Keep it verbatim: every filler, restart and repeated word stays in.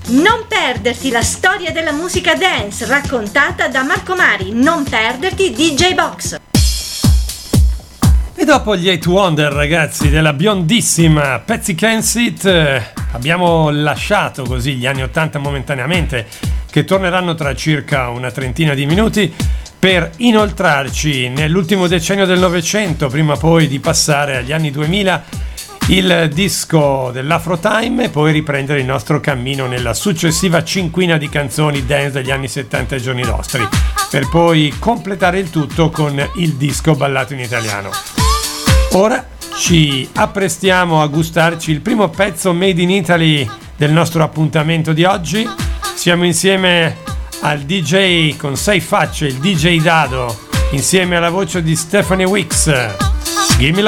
Non perderti la storia della musica dance raccontata da Marco Mari. Non perderti D J Box. E dopo gli Eight Wonder, ragazzi, della biondissima Patsy Kensit, eh, abbiamo lasciato così gli anni ottanta momentaneamente, che torneranno tra circa una trentina di minuti, per inoltrarci nell'ultimo decennio del Novecento, prima poi di passare agli anni duemila, il disco dell'Afro Time, e poi riprendere il nostro cammino nella successiva cinquina di canzoni dance degli anni settanta ai giorni nostri, per poi completare il tutto con il disco ballato in italiano. Ora ci apprestiamo a gustarci il primo pezzo made in Italy del nostro appuntamento di oggi. Siamo insieme al D J con sei facce, il D J Dado, insieme alla voce di Stephanie Wicks. Gimme